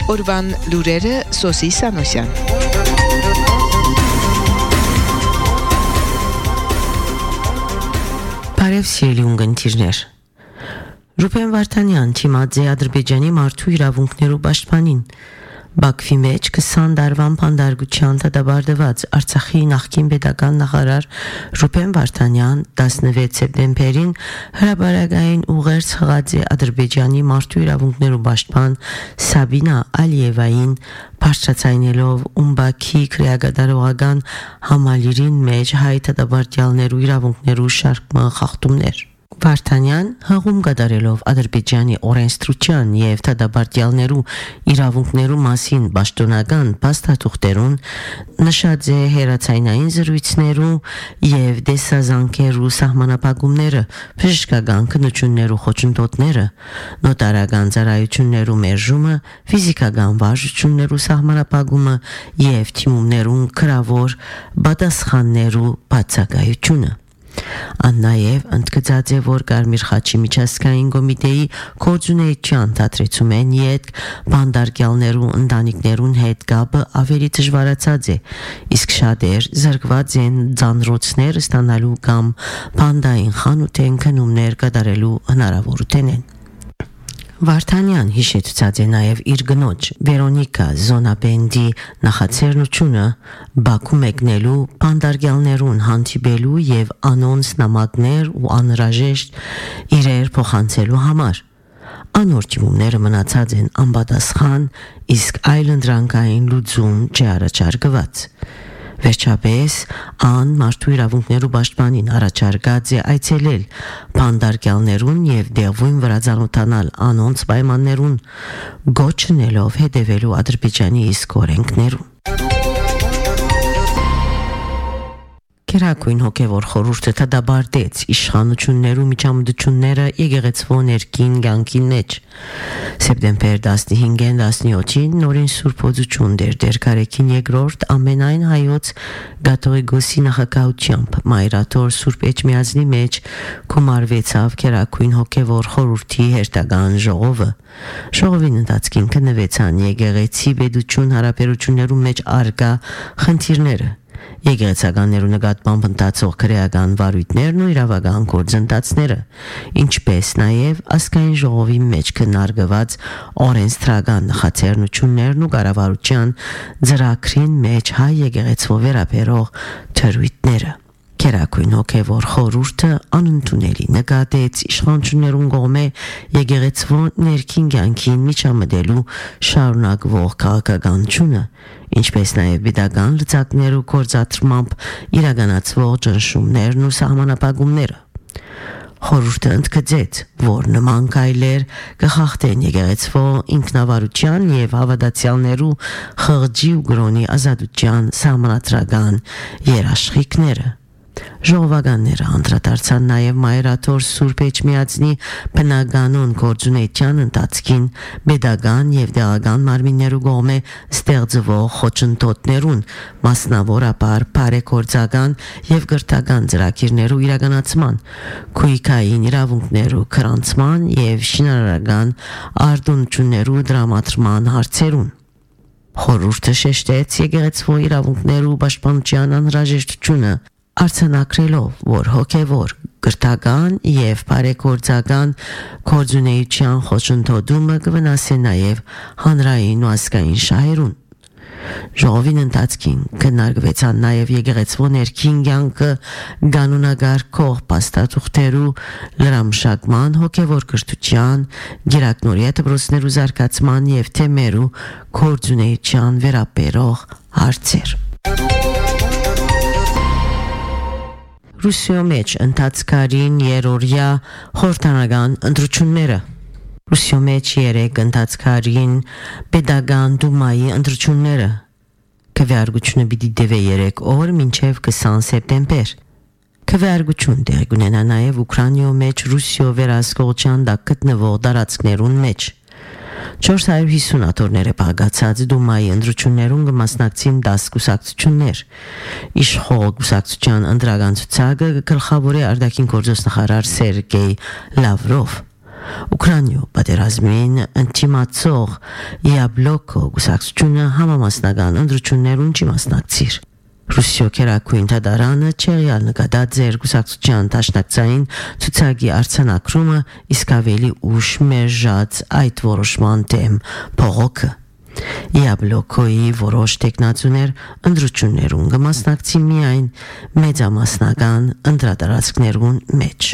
Օրվան լուրերը Սոսի Սանոսյան։ Բարև սիրելի ունգընտիրներ։ Ռուբեն Վարդանյան թիմած է Ադրբեջանի մարդու իրավունքներու պաշտպանին։ Բաքվի մեջ 20 դարվան փանդարգության դատաբարդված Արցախի նախկին պետական նախարար Ռուբեն Վարդանյան 16 սեպտեմբերին հրապարակային ուղերձ հղած է Ադրբեջանի մարդու իրավունքներու պաշտպան Սաբինա Ալիևային բարձրացնելով Ումբաքի քրեագադարողական համալիրին մեջ հայ դատաբարդյալներու իրավունքներու շարք խախտումներ։ Վարդանյան հղում կատարելով Ադրբեջանի օրենսդրության եւ դատաբարդյալներու իրավունքներու մասին պաշտոնական փաստաթուղթերուն նշած է հերացայնային զրույցներու եւ դեսազանքերու սահմանապահումները, բժշկական քննություններու խոչընդոտները, նոտարական ծառայություններու մերժումը, ֆիզիկական վարժություններու սահմանապահումը եւ թիմումներուն քրավոր պատասխաններու բացակայությունը։ Աննաև ընդգծած է, որ Կարմիր խաչի միջազգային կոմիտեի կորձունեության դադրեցում են ետք բանդարգյալներու ընտանիքներուն հետ կապը ավելի դժվարացած է, իսկ շատեր զրկված են ձանրոցներ ստանալու կամ բանդային խանութեն քնումներ կատարելու հնարավորություն են։ Վարդանյան հիշեցուցած է նաև իր գնոջ Վերոնիկա Զոնաբենդի նախաձեռնությունը Բաքու մեկնելու բանդարգյալներուն հանդիպելու եւ անոնց նամակներ ու անհրաժեշտ իրեր փոխանցելու համար։ Անոր թիմումները մնացած են անպատասխան, իսկ այլընտրանքային լուծում չառաջարկված։ Վերջապես ան մարդու իրավունքներու պաշտպանին առաջարկած է այցելել բանդարգյալներուն եւ դեղույն վրա ծանոթանալ անոնց պայմաններուն, գոչնելով հետևելու Ադրբեջանի իսկ օրենքներուն։ Կերակույն հոգևոր խորհուրդը դադարեց իշխանություններու միջամտությունները եկեղեցվո ներքին կյանքին մեջ։ Սեպտեմբեր 15-ին 17-ին նորին Սուրբ Օծություն դեր Կարեկին երկրորդ ամենայն հայոց Գաթողիկոսի նախագահությամբ Մայրաթոր Սուրբ Էջմիածնի մեջ գումարվեցավ Կերակույն հոգևոր խորհրդի հերթական ժողովը։ Ժողովին ընթացքին քննվեցան եկեղեցի պետություն հարաբերություններու մեջ արկա խնդիրները։ Եկեղեցականներու նկատմամբ ընթացող քրեական վարույթներն ու իրավական գործընթացները, ինչպես նաև ազգային ժողովի մեջ քննարկված օրենսդրական նախաձեռնություններն ու կառավարության ծրագրին մեջ հայ եկեղեցու վերաբերող թրույթները։ Կերակույն հոգևոր խորհուրդը անընդունելի նկատեց իշխանություններուն կողմէ եկեղեցու ներքին կյանքին միջամտելու շարունակվող քաղաքականությունը, ինչպես նաև պետական լծակներու գործադրմամբ իրականացվող ճնշումներն ու սահմանապահումները։ Խորհուրդը ընդգծեց, որ նման կայլեր կխախտեն եկեղեցու ինքնավարության եւ հավատացյալներու խղճի ու գրոնի ազատության սահմանադրական երաշխիքները։ Ժողովականները անդրադարձան նաև Մայրաթոր Սուրբ Էջմիածնի բնականոն գործունեության ընթացքին պետական եւ տեղական մարմիններու կողմէ ստեղծվող խոչընդոտներուն, մասնավորապես բարեգործական եւ կրթական ծրագիրներու իրականացման, քույքային իրավունքներու քրանցման եւ շինարարական արտոնություններու դրամատրման հարցերուն։ Խորհուրդը շեշտեց եկեղեցու իրավունքներու պաշտպանության անհրաժեշտությունը, արձանագրելով, որ հոգևոր, կրթական եւ բարեգործական գործունեության խոչընդոտումը կվնասի նաեւ հանրային ու ազգային շահերուն։ Ժողովին ընթացքին քննարկվեցան նաեւ եկեղեցու ներքին կյանքը կանոնագարկող փաստաթուղթերու լրամշակման, հոգևոր կրթության, գիրակնորիա դպրոցներու զարգացման եւ թեմերու գործունեության վերաբերող հարցեր։ Ռուսիո մեջ ընթացքարին երորյա խորհրդանական ընտրությունները։ Ռուսիո մեջ երեք ընթացքարին պետական դումայի ընտրությունները։ Քվեարկությունը պիտի դեվե 3 օր մինչև 20 սեպտեմբեր։ Քվեարկություն տեղի կունենա նաև Ուկրաինայո մեջ Ռուսիո վերահսկողության տակ գտնվող տարածքներուն մեջ։ 450 աթոռները բաղկացած դումայի ընտրություններուն կմասնակցին 10 կուսակցություններ։ Իշխող կուսակցության ընդրական ցուցակը գլխավոր է արտաքին գործոստնախարար Սերգեյ Լավրով։ Ուկրաինայու պատերազմին ընդդիմացող Յաբլոկո գուսակցությունը համամասնական ընտրություններուն չի մասնակցիր։ Ռուսիո քերակույն դատարանը չեղյալ նկատած ձեր գուսակցության տաշնակցային ցուցակի արձանագրումը իսկ ավելի ուշ մերժած այդ որոշման դեմ փողոքը։ Յաբլոկոյի որոշ տեխնացուներ ընտրություններուն կմասնակցի միայն մեծամասնական ընտրատարածքներուն մեջ։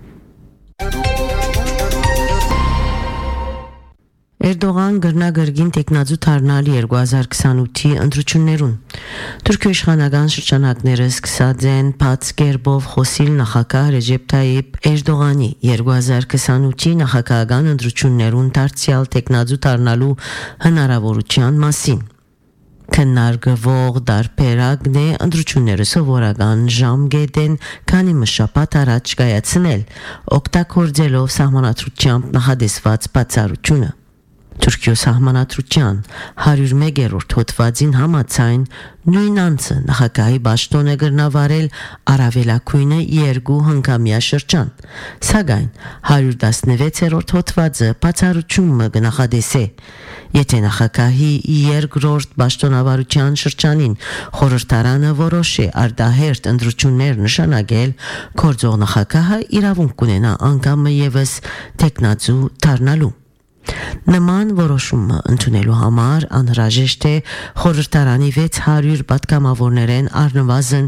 Էրդողան գրնագրգին տեխնազու թարնալի 2028-ի ընտրություններուն։ Թուրքիո իշխանական շրջանակները սկսած են բաց կերպով խոսիլ նախագահ Ռեջեփ Թայիփ Էրդողանի 2028-ի նախագահական ընտրություններուն դարձյալ տեխնազու թարնալու հնարավորության մասին։ Քննարկվող դարբերակն է ընտրությունները սովորական ժամկետեն քանի մշապատ առաջ կայացնել, օգտագործելով սահմանադրությամբ նախադեсված բացառությունը։ Թուրքիո սահմանադրության 101-րդ հոդվածին համաձայն նույն անձը նախագահի պաշտոնը կրնավարել առավելագույնը 2 հնգամյա շրջան, սակայն 116-րդ հոդվածը բացառությունը կնախադեսե, եթե նախագահի երկրորդ պաշտոնավարության շրջանին խորհրդարանը որոշի արտահերթ ընտրություններ նշանակել, գործող նախագահը իրավունք կունենա անգամը եւս տեխնացու դառնալու։ Նման որոշումը ընդունելու համար անհրաժեշտ է խորհրդարանի 600 պատգամավորներեն առնվազն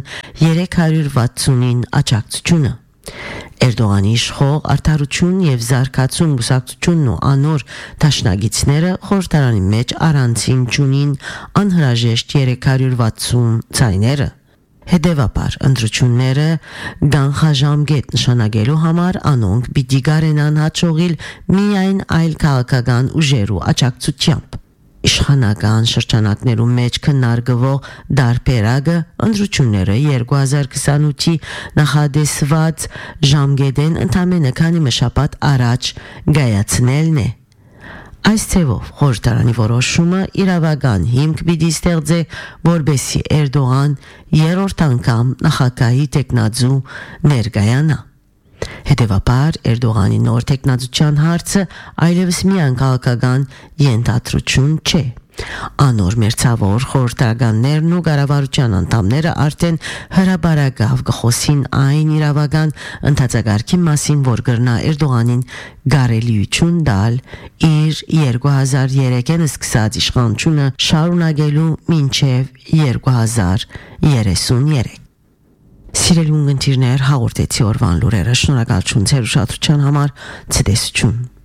360-ին աջակցությունը։ Էրդողանի իշխող արդարություն եւ զարգացում գուսակցությունն ու անոր դաշնագիցները խորհրդարանի մեջ առանցին ճունին անհրաժեշտ 360 ցայները։ Հետևաբար ընտրությունները գանխաժամկետ նշանակելու համար անոնք պիտի գարենան հաջողիլ միայն այլ քաղաքական ուժերու աջակցությամբ։ Իշխանական շրջանակներում մեջ քննարկվող դարբերակը ընտրությունները 2028-ի նախադեсված ժամկետեն ընդամենը քանի մշապատ առաջ գայացնելն է։ Այս ցևով խորհրդարանի որոշումը իրավական հիմք պիտի ստեղծե, որբեսի Էրդողան երրորդ անգամ նախագահի տեխնացու ներկայանա։ Հետևաբար Էրդողանի նոր տեխնացության հարցը այլևս միայն քաղաքական ենթադրություն չէ։ Անոր մերձավոր խորհրդականներն ու կառավարության անդամները արդեն հրաբարակավ կխոսին այն իրավական ընթացակարգի մասին, որ կրնա Էրդողանին գարելիություն տալ իր 2003-ին սկսած իշխանությունը շարունակելու մինչև 2033։ Սիրելի ունգընտիրներ, հաղորդեցի օրվան լուրերը, շնորհակալություն ձեր ուշադրության համար, ցտեսություն։